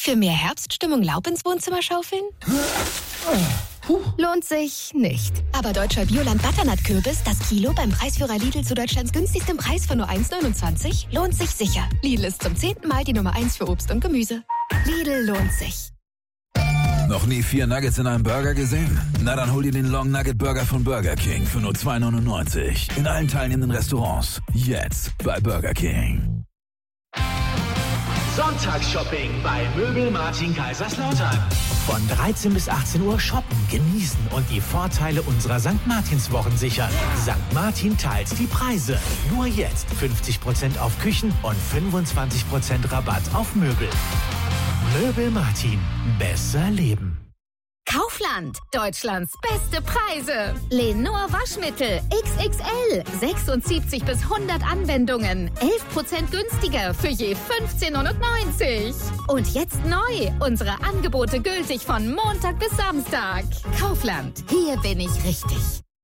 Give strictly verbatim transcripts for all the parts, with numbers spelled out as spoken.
Für mehr Herbststimmung Laub ins Wohnzimmer schaufeln? Puh. Lohnt sich nicht. Aber deutscher Bioland Butternut-Kürbis, das Kilo beim Preisführer Lidl zu Deutschlands günstigstem Preis von nur eins neunundzwanzig, lohnt sich sicher. Lidl ist zum zehnten Mal die Nummer eins für Obst und Gemüse. Lidl lohnt sich. Noch nie vier Nuggets in einem Burger gesehen? Na dann hol dir den Long Nugget Burger von Burger King für nur zwei neunundneunzig. In allen teilnehmenden Restaurants. Jetzt bei Burger King. Sonntagsshopping bei Möbel Martin Kaiserslautern. Von dreizehn bis achtzehn Uhr shoppen, genießen und die Vorteile unserer Sankt Martinswochen sichern. Sankt Martin teilt die Preise. Nur jetzt fünfzig Prozent auf Küchen und fünfundzwanzig Prozent Rabatt auf Möbel. Möbel Martin. Besser leben. Kaufland. Deutschlands beste Preise. Lenor Waschmittel X X L. sechsundsiebzig bis hundert Anwendungen. elf Prozent günstiger für je fünfzehn neunundneunzig. Und jetzt neu. Unsere Angebote gültig von Montag bis Samstag. Kaufland. Hier bin ich richtig.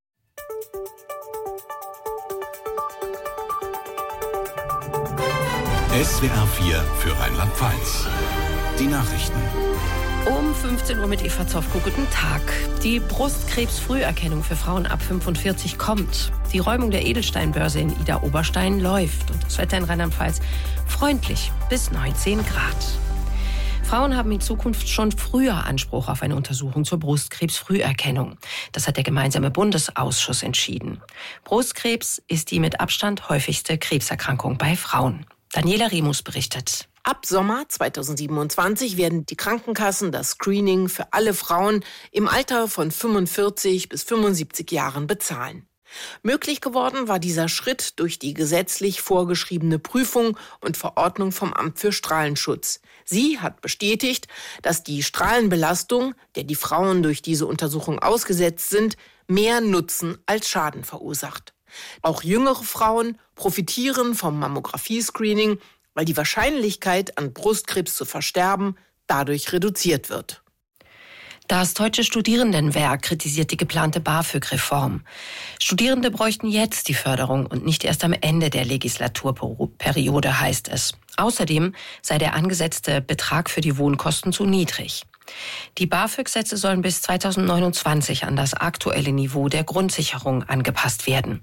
S W R vier für Rheinland-Pfalz. Die Nachrichten. Um fünfzehn Uhr mit Eva Zofko. Guten Tag. Die Brustkrebsfrüherkennung für Frauen ab fünfundvierzig kommt. Die Räumung der Edelsteinbörse in Idar-Oberstein läuft. Und das Wetter in Rheinland-Pfalz freundlich bis neunzehn Grad. Frauen haben in Zukunft schon früher Anspruch auf eine Untersuchung zur Brustkrebsfrüherkennung. Das hat der gemeinsame Bundesausschuss entschieden. Brustkrebs ist die mit Abstand häufigste Krebserkrankung bei Frauen. Daniela Remus berichtet. Ab Sommer zweitausendsiebenundzwanzig werden die Krankenkassen das Screening für alle Frauen im Alter von fünfundvierzig bis fünfundsiebzig Jahren bezahlen. Möglich geworden war dieser Schritt durch die gesetzlich vorgeschriebene Prüfung und Verordnung vom Amt für Strahlenschutz. Sie hat bestätigt, dass die Strahlenbelastung, der die Frauen durch diese Untersuchung ausgesetzt sind, mehr Nutzen als Schaden verursacht. Auch jüngere Frauen profitieren vom Mammographie-Screening, weil die Wahrscheinlichkeit, an Brustkrebs zu versterben, dadurch reduziert wird. Das Deutsche Studierendenwerk kritisiert die geplante BAföG-Reform. Studierende bräuchten jetzt die Förderung und nicht erst am Ende der Legislaturperiode, heißt es. Außerdem sei der angesetzte Betrag für die Wohnkosten zu niedrig. Die BAföG-Sätze sollen bis zweitausendneunundzwanzig an das aktuelle Niveau der Grundsicherung angepasst werden.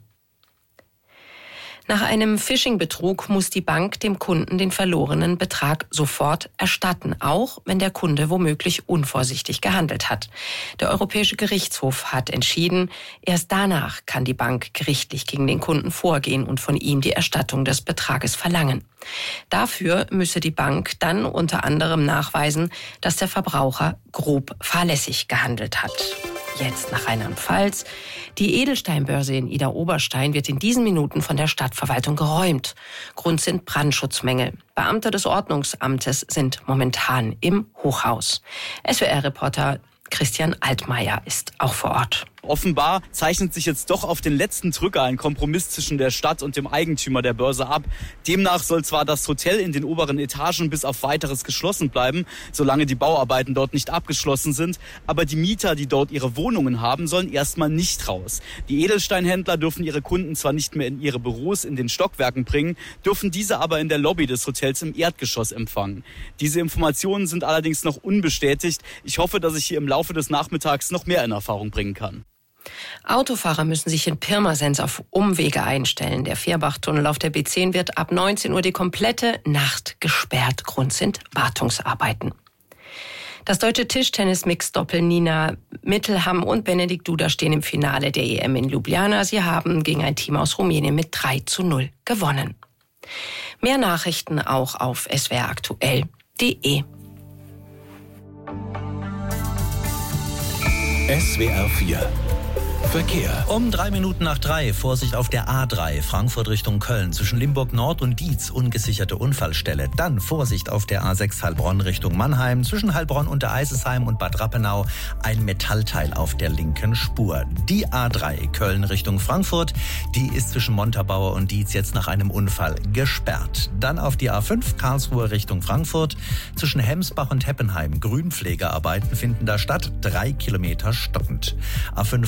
Nach einem Phishing-Betrug muss die Bank dem Kunden den verlorenen Betrag sofort erstatten, auch wenn der Kunde womöglich unvorsichtig gehandelt hat. Der Europäische Gerichtshof hat entschieden, erst danach kann die Bank gerichtlich gegen den Kunden vorgehen und von ihm die Erstattung des Betrages verlangen. Dafür müsse die Bank dann unter anderem nachweisen, dass der Verbraucher grob fahrlässig gehandelt hat. Jetzt nach Rheinland-Pfalz. Die Edelsteinbörse in Idar-Oberstein wird in diesen Minuten von der Stadtverwaltung geräumt. Grund sind Brandschutzmängel. Beamte des Ordnungsamtes sind momentan im Hochhaus. S W R-Reporter Christian Altmaier ist auch vor Ort. Offenbar zeichnet sich jetzt doch auf den letzten Drücker ein Kompromiss zwischen der Stadt und dem Eigentümer der Börse ab. Demnach soll zwar das Hotel in den oberen Etagen bis auf Weiteres geschlossen bleiben, solange die Bauarbeiten dort nicht abgeschlossen sind, aber die Mieter, die dort ihre Wohnungen haben, sollen erstmal nicht raus. Die Edelsteinhändler dürfen ihre Kunden zwar nicht mehr in ihre Büros in den Stockwerken bringen, dürfen diese aber in der Lobby des Hotels im Erdgeschoss empfangen. Diese Informationen sind allerdings noch unbestätigt. Ich hoffe, dass ich hier im Laufe des Nachmittags noch mehr in Erfahrung bringen kann. Autofahrer müssen sich in Pirmasens auf Umwege einstellen. Der Fehrbachtunnel auf der B zehn wird ab neunzehn Uhr die komplette Nacht gesperrt. Grund sind Wartungsarbeiten. Das deutsche Tischtennis-Mix-Doppel Nina Mittelham und Benedikt Duda stehen im Finale der E M in Ljubljana. Sie haben gegen ein Team aus Rumänien mit drei zu null gewonnen. Mehr Nachrichten auch auf s w r aktuell punkt d e. S W R vier Verkehr. Um drei Minuten nach drei, Vorsicht auf der A drei, Frankfurt Richtung Köln, zwischen Limburg Nord und Dietz, ungesicherte Unfallstelle. Dann Vorsicht auf der A sechs Heilbronn Richtung Mannheim, zwischen Heilbronn und der Eisesheim und Bad Rappenau, ein Metallteil auf der linken Spur. Die A drei, Köln Richtung Frankfurt, die ist zwischen Montabaur und Dietz jetzt nach einem Unfall gesperrt. Dann auf die A fünf, Karlsruhe Richtung Frankfurt, zwischen Hemsbach und Heppenheim, Grünpflegearbeiten finden da statt, drei Kilometer stockend. A fünf Karlsruhe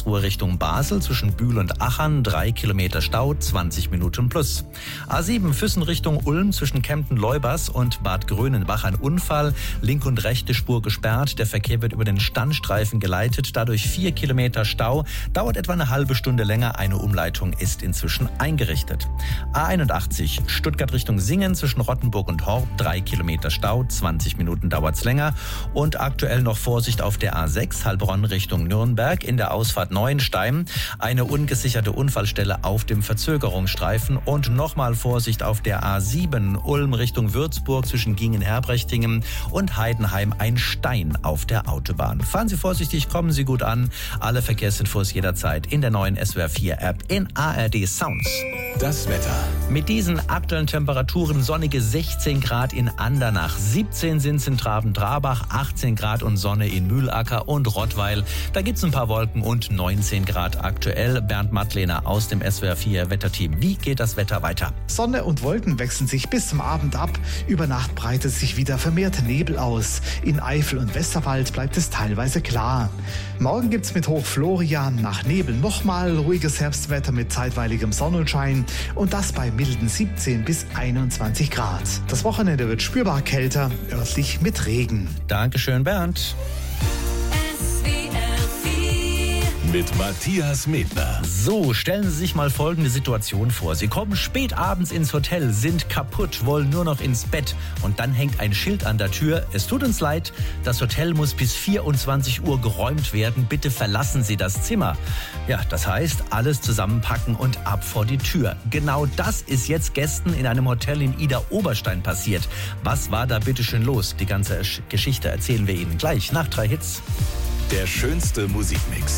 Karlsruhe Richtung Basel zwischen Bühl und Achern, drei Kilometer Stau, zwanzig Minuten plus. A sieben Füssen Richtung Ulm zwischen Kempten-Leubers und Bad Grönenbach ein Unfall. Linke und rechte Spur gesperrt. Der Verkehr wird über den Standstreifen geleitet. Dadurch vier Kilometer Stau. Dauert etwa eine halbe Stunde länger. Eine Umleitung ist inzwischen eingerichtet. A einundachtzig Stuttgart Richtung Singen zwischen Rottenburg und Horb. drei Kilometer Stau. zwanzig Minuten dauert's länger. Und aktuell noch Vorsicht auf der A sechs Heilbronn Richtung Nürnberg in der Ausfahrt Neuenstein. Eine ungesicherte Unfallstelle auf dem Verzögerungsstreifen. Und nochmal Vorsicht auf der A sieben Ulm Richtung Würzburg zwischen Gingen-Herbrechtingem und Heidenheim ein Stein auf der Autobahn. Fahren Sie vorsichtig, kommen Sie gut an. Alle Verkehrsinfos jederzeit in der neuen S W R vier App in A R D Sounds. Das Wetter. Mit diesen aktuellen Temperaturen sonnige sechzehn Grad in Andernach, siebzehn sind es in Traben-Trabach, achtzehn Grad und Sonne in Mühlacker und Rottweil. Da gibt's ein paar Wolken und neunzehn Grad aktuell. Bernd Mattlehner aus dem S W R vier Wetterteam. Wie geht das Wetter weiter? Sonne und Wolken wechseln sich bis zum Abend ab. Über Nacht breitet sich wieder vermehrt Nebel aus. In Eifel und Westerwald bleibt es teilweise klar. Morgen gibt's mit Hoch Florian nach Nebel nochmal ruhiges Herbstwetter mit zeitweiligem Sonnenschein und das bei milden siebzehn bis einundzwanzig Grad. Das Wochenende wird spürbar kälter, örtlich mit Regen. Dankeschön, Bernd. Mit Matthias Medner. So, stellen Sie sich mal folgende Situation vor. Sie kommen spät abends ins Hotel, sind kaputt, wollen nur noch ins Bett. Und dann hängt ein Schild an der Tür. Es tut uns leid, das Hotel muss bis vierundzwanzig Uhr geräumt werden. Bitte verlassen Sie das Zimmer. Ja, das heißt, alles zusammenpacken und ab vor die Tür. Genau das ist jetzt Gästen in einem Hotel in Idar-Oberstein passiert. Was war da bitte schön los? Die ganze Geschichte erzählen wir Ihnen gleich nach drei Hits. Der schönste Musikmix.